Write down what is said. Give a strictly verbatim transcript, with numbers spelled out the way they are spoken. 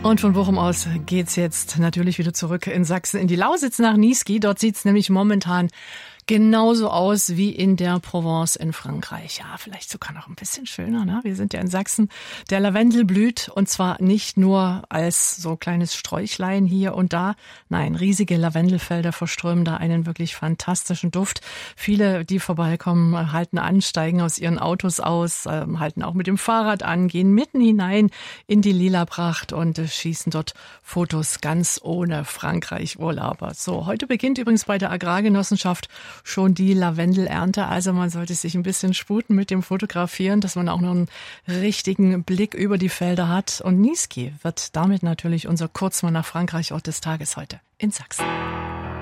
Und von Bochum aus geht's jetzt natürlich wieder zurück in Sachsen, in die Lausitz nach Niesky. Dort sieht's nämlich momentan genauso aus wie in der Provence in Frankreich. Ja, vielleicht sogar noch ein bisschen schöner, ne? Wir sind ja in Sachsen. Der Lavendel blüht und zwar nicht nur als so kleines Sträuchlein hier und da. Nein, riesige Lavendelfelder verströmen da einen wirklich fantastischen Duft. Viele, die vorbeikommen, halten an, steigen aus ihren Autos aus, äh, halten auch mit dem Fahrrad an, gehen mitten hinein in die Lila-Pracht und äh, schießen dort Fotos ganz ohne Frankreich-Urlauber. So, heute beginnt übrigens bei der Agrargenossenschaft schon die Lavendelernte. Also man sollte sich ein bisschen sputen mit dem Fotografieren, dass man auch noch einen richtigen Blick über die Felder hat. Und Niesky wird damit natürlich unser Kurzmann nach Frankreich Ort des Tages heute in Sachsen.